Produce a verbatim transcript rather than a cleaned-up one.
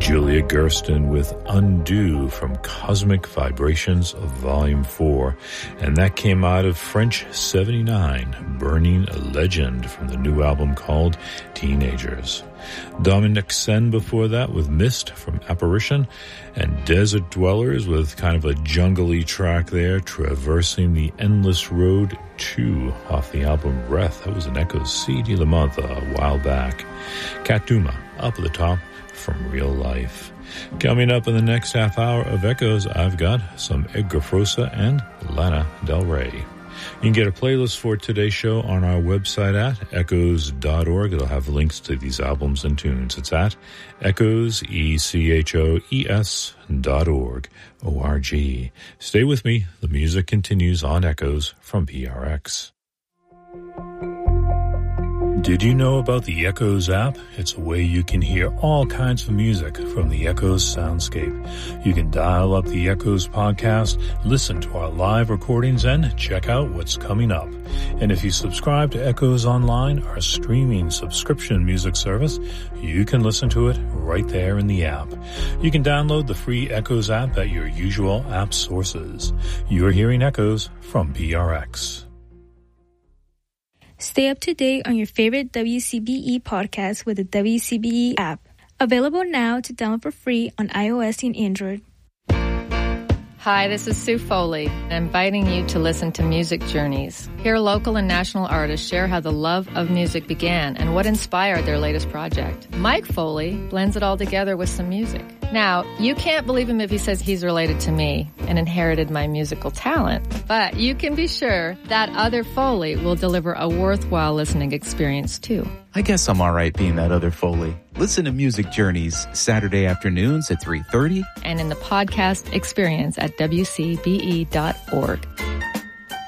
Julia Gersten with Undo from Cosmic Vibrations of Volume four. And that came out of French seventy-nine, Burning a Legend from the new album called Teenagers. Dominic Sen before that with Mist from Apparition, and Desert Dwellers with kind of a jungly track there, Traversing the Endless Road two off the album Breath. That was an Echoes C D of the month a while back. Katuma up at the top from Real Life. Coming up in the next half hour of Echoes, I've got some Edgar Froese and Lana Del Rey. You can get a playlist for today's show on our website at echoes dot org. It'll have links to these albums and tunes. It's at echoes, E C H O E S dot org, O R G. Stay with me. The music continues on Echoes from P R X. Did you know about the Echoes app? It's a way you can hear all kinds of music from the Echoes soundscape. You can dial up the Echoes podcast, listen to our live recordings, and check out what's coming up. And if you subscribe to Echoes Online, our streaming subscription music service, you can listen to it right there in the app. You can download the free Echoes app at your usual app sources. You're hearing Echoes from P R X. Stay up to date on your favorite W C B E podcast with the W C B E app. Available now to download for free on iOS and Android. Hi, this is Sue Foley, inviting you to listen to Music Journeys. Here, local and national artists share how the love of music began and what inspired their latest project. Mike Foley blends it all together with some music. Now, you can't believe him if he says he's related to me and inherited my musical talent, but you can be sure that other Foley will deliver a worthwhile listening experience too. I guess I'm all right being that other Foley. Listen to Music Journeys Saturday afternoons at three thirty. And in the podcast experience at W C B E dot org.